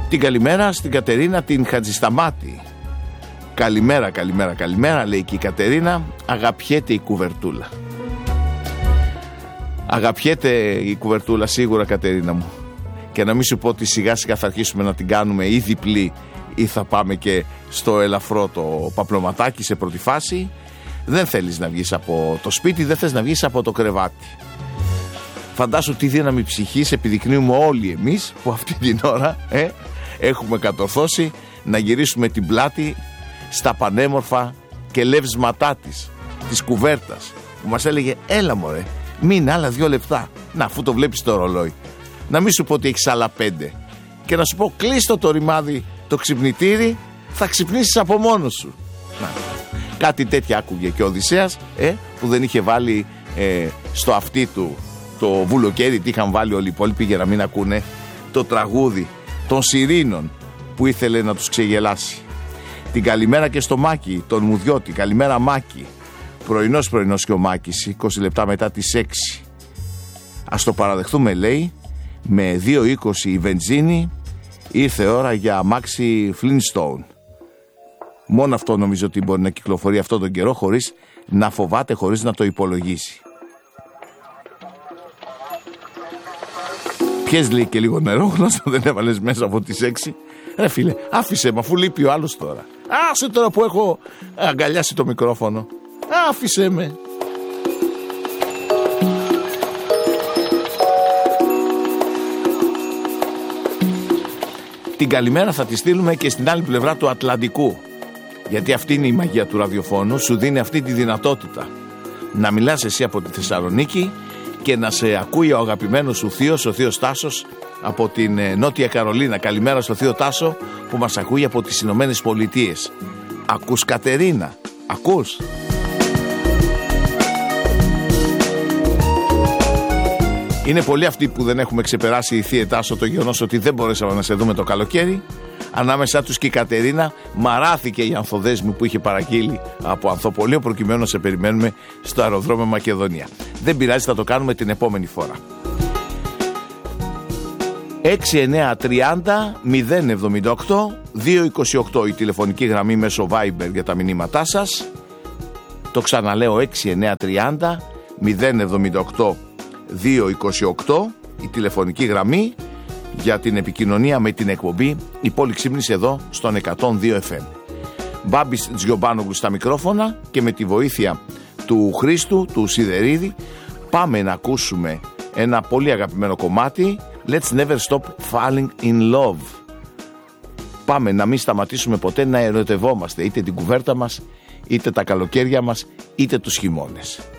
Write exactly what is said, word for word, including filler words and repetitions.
Την καλημέρα στην Κατερίνα την Χατζησταμάτη. Καλημέρα, καλημέρα, καλημέρα, λέει και η Κατερίνα. Αγαπιέται η κουβερτούλα. Αγαπιέται η κουβερτούλα σίγουρα, Κατερίνα μου. Και να μην σου πω ότι σιγά σιγά θα αρχίσουμε να την κάνουμε ή διπλή ή θα πάμε και στο ελαφρό το παπλωματάκι σε πρώτη φάση. Δεν θέλεις να βγεις από το σπίτι, δεν θες να βγεις από το κρεβάτι. Φαντάσου τι δύναμη ψυχής επιδεικνύουμε όλοι εμείς που αυτή την ώρα ε, έχουμε κατορθώσει να γυρίσουμε την πλάτη στα πανέμορφα και λεύσματά της, της κουβέρτας, που μας έλεγε έλα μωρέ, μείνε άλλα δύο λεπτά. Να, αφού το βλέπεις το ρολόι, να μην σου πω ότι έχεις άλλα πέντε και να σου πω κλείστο το ρημάδι το ξυπνητήρι, θα ξυπνήσεις από μόνος σου. Να, κάτι τέτοια άκουγε και ο Οδυσσέας ε, που δεν είχε βάλει ε, στο αυτί του το βουλοκαίρι, τι είχαν βάλει όλοι οι υπόλοιποι για να μην ακούνε το τραγούδι των Σιρήνων που ήθελε να τους ξεγελάσει. Την καλημέρα και στο Μάκη, τον Μουδιώτη. Καλημέρα Μάκη. Πρωινός πρωινός και ο Μάκης, είκοσι λεπτά μετά τις έξι. Ας το παραδεχτούμε, λέει, με δύο είκοσι η βενζίνη ήρθε ώρα για αμάξι Flintstone. Μόνο αυτό νομίζω ότι μπορεί να κυκλοφορεί αυτόν τον καιρό χωρίς να φοβάται, χωρίς να το υπολογίσει. Πιες, λέει, και λίγο νερό, γνώστο δεν έβαλες μέσα από τις έξι. Ρε φίλε, άφησε με, αφού λείπει ο άλλος τώρα. Άσε τώρα που έχω αγκαλιάσει το μικρόφωνο. Άφησε με. Την καλημέρα θα τη στείλουμε και στην άλλη πλευρά του Ατλαντικού. Γιατί αυτή είναι η μαγεία του ραδιοφώνου. Σου δίνει αυτή τη δυνατότητα να μιλάς εσύ από τη Θεσσαλονίκη και να σε ακούει ο αγαπημένος σου θείος, ο θείος Τάσος από την Νότια Καρολίνα. Καλημέρα στο θείο Τάσο που μας ακούει από τις Ηνωμένες Πολιτείες. Ακούς, Κατερίνα? Ακούς? Είναι πολλοί αυτοί που δεν έχουμε ξεπεράσει, η θεία Τάσο, το γεγονός ότι δεν μπορέσαμε να σε δούμε το καλοκαίρι. Ανάμεσά τους και η Κατερίνα. Μαράθηκε η Ανθοδέσμη που είχε παραγγείλει από Ανθοπολείο προκειμένου να σε περιμένουμε στο αεροδρόμιο Μακεδονία. Δεν πειράζει, θα το κάνουμε την επόμενη φορά. έξι εννιά τριάντα μηδέν εβδομήντα οκτώ δύο είκοσι οκτώ η τηλεφωνική γραμμή μέσω Viber για τα μηνύματά σας. Το ξαναλέω, έξι εννιά τριάντα μηδέν εβδομήντα οκτώ δύο είκοσι οκτώ η τηλεφωνική γραμμή για την επικοινωνία με την εκπομπή Η Πόλη Ξύπνης εδώ στον εκατόν δύο εφ εμ. Μπάμπης Τζιομπάνογλου στα μικρόφωνα και με τη βοήθεια του Χρήστου, του Σιδερίδη, πάμε να ακούσουμε ένα πολύ αγαπημένο κομμάτι, Let's Never Stop Falling in Love. Πάμε να μην σταματήσουμε ποτέ να ερωτευόμαστε, είτε την κουβέρτα μας, είτε τα καλοκαίρια μας, είτε τους χειμώνες.